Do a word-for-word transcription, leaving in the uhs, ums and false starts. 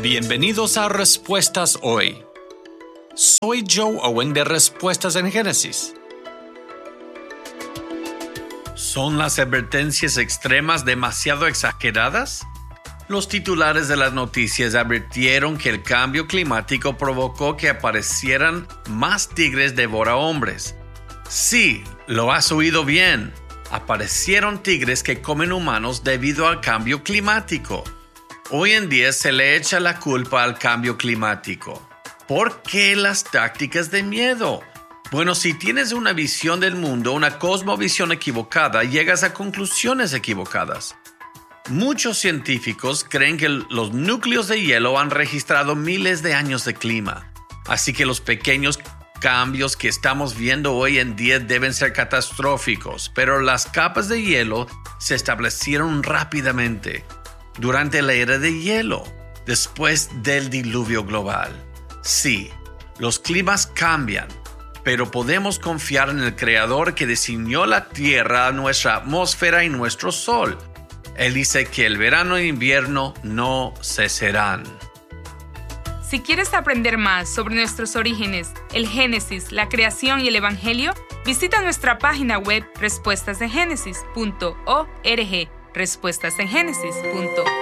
Bienvenidos a Respuestas Hoy. Soy Joe Owen de Respuestas en Génesis. ¿Son las advertencias extremas demasiado exageradas? Los titulares de las noticias advirtieron que el cambio climático provocó que aparecieran más tigres devorahombres. Sí, lo has oído bien. Aparecieron tigres que comen humanos debido al cambio climático. Hoy en día se le echa la culpa al cambio climático. ¿Por qué las tácticas de miedo? Bueno, si tienes una visión del mundo, una cosmovisión equivocada, llegas a conclusiones equivocadas. Muchos científicos creen que los núcleos de hielo han registrado miles de años de clima. Así que los pequeños cambios que estamos viendo hoy en día deben ser catastróficos, pero las capas de hielo se establecieron rápidamente durante la era de hielo, después del diluvio global. Sí, los climas cambian, pero podemos confiar en el Creador que diseñó la Tierra, nuestra atmósfera y nuestro Sol. Él dice que el verano e invierno no cesarán. Si quieres aprender más sobre nuestros orígenes, el Génesis, la creación y el Evangelio, visita nuestra página web respuestas en génesis punto org. respuestas en génesis punto org.